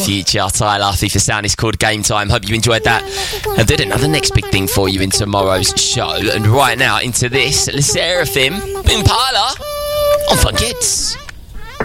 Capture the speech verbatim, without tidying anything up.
future. Tyler, FIFA Sound is called Game Time. Hope you enjoyed that. I did another next big thing for you in tomorrow's show. And right now, into this, Le Seraphim, Impala on Fun Kids.